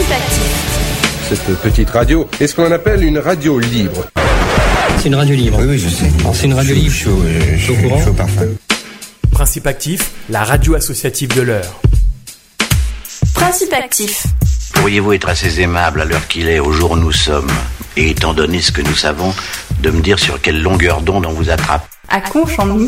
Principe Actif. Cette petite radio est ce qu'on appelle une radio libre. C'est une radio libre. Oui, je sais. C'est une radio libre. Je suis au courant. Chaud parfum. Principe Actif, la radio associative de l'heure. Principe Actif. Pourriez-vous être assez aimable à l'heure qu'il est, au jour où nous sommes, et étant donné ce que nous savons, de me dire sur quelle longueur d'onde on vous attrape? À Conche en